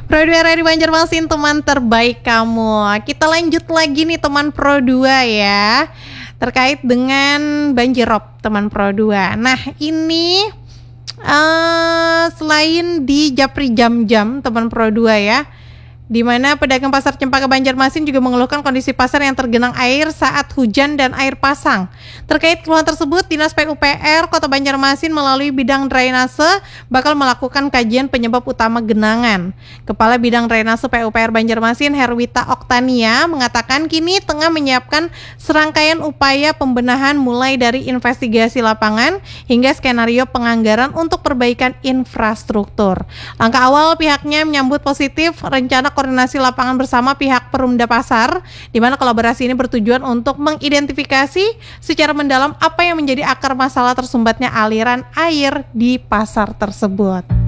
Pro 2 Radio Banjarmasin, teman terbaik kamu. Kita lanjut lagi nih teman Pro 2 ya, terkait dengan banjirop teman Pro 2. Nah ini selain di Japri jam-jam teman Pro 2 ya, di mana pedagang pasar Cempaka Banjarmasin juga mengeluhkan kondisi pasar yang tergenang air saat hujan dan air pasang. Terkait keluhan tersebut, Dinas PUPR Kota Banjarmasin melalui bidang drainase bakal melakukan kajian penyebab utama genangan. Kepala Bidang Drainase PUPR Banjarmasin, Herwita Oktania, mengatakan kini tengah menyiapkan serangkaian upaya pembenahan mulai dari investigasi lapangan hingga skenario penganggaran untuk perbaikan infrastruktur. Langkah awal pihaknya menyambut positif rencana koordinasi lapangan bersama pihak Perumda Pasar, di mana kolaborasi ini bertujuan untuk mengidentifikasi secara mendalam apa yang menjadi akar masalah tersumbatnya aliran air di pasar tersebut.